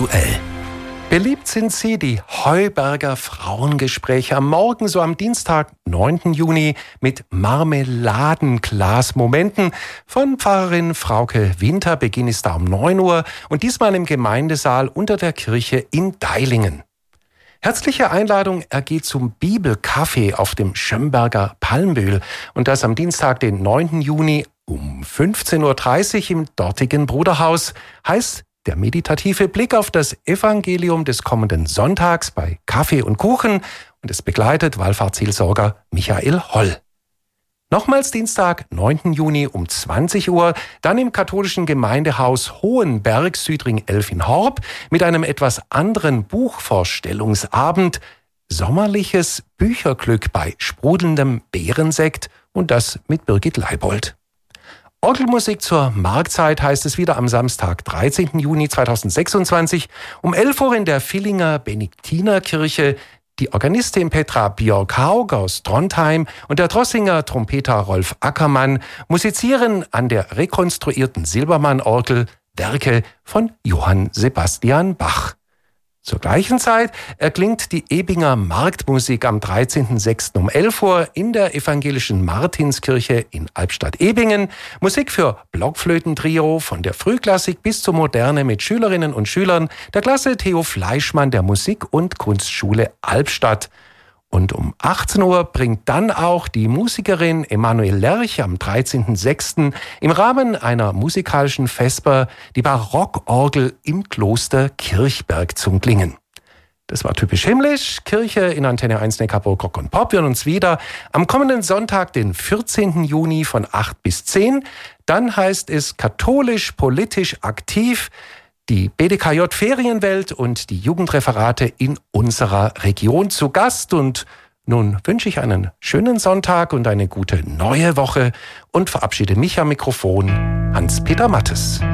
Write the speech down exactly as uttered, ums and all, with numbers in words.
Aktuell. Beliebt sind sie, die Heuberger Frauengespräche am Morgen, so am Dienstag, neunten Juni, mit Marmeladenglas-Momenten. Von Pfarrerin Frauke Winter. Beginn ist da um neun Uhr und diesmal im Gemeindesaal unter der Kirche in Deilingen. Herzliche Einladung ergeht zum Bibelcafé auf dem Schömberger Palmbühl und das am Dienstag, den neunten Juni um fünfzehn Uhr dreißig im dortigen Bruderhaus. Heißt der meditative Blick auf das Evangelium des kommenden Sonntags bei Kaffee und Kuchen und es begleitet Wallfahrtsseelsorger Michael Holl. Nochmals Dienstag, neunten Juni um zwanzig Uhr, dann im katholischen Gemeindehaus Hohenberg, Südring elf in Horb, mit einem etwas anderen Buchvorstellungsabend. Sommerliches Bücherglück bei sprudelndem Beerensekt und das mit Birgit Leibold. Orgelmusik zur Marktzeit heißt es wieder am Samstag, dreizehnten Juni zweitausendsechsundzwanzig, um elf Uhr in der Villinger Benediktinerkirche. Die Organistin Petra Björk-Haug aus Trondheim und der Drossinger Trompeter Rolf Ackermann musizieren an der rekonstruierten Silbermann-Orgel Werke von Johann Sebastian Bach. Zur gleichen Zeit erklingt die Ebinger Marktmusik am dreizehnten sechsten um elf Uhr in der evangelischen Martinskirche in Albstadt-Ebingen. Musik für Blockflötentrio von der Frühklassik bis zur Moderne mit Schülerinnen und Schülern der Klasse Theo Fleischmann der Musik- und Kunstschule Albstadt. Und um achtzehn Uhr bringt dann auch die Musikerin Emanuel Lerch am dreizehnten sechsten im Rahmen einer musikalischen Vesper die Barockorgel im Kloster Kirchberg zum Klingen. Das war typisch himmlisch. Kirche in Antenne eins Neckarburg Rock und Pop. Wir hören uns wieder am kommenden Sonntag, den vierzehnten Juni von acht bis zehn. Dann heißt es katholisch-politisch aktiv. Die B D K J Ferienwelt und die Jugendreferate in unserer Region zu Gast. Und nun wünsche ich einen schönen Sonntag und eine gute neue Woche und verabschiede mich am Mikrofon, Hans-Peter Mattes.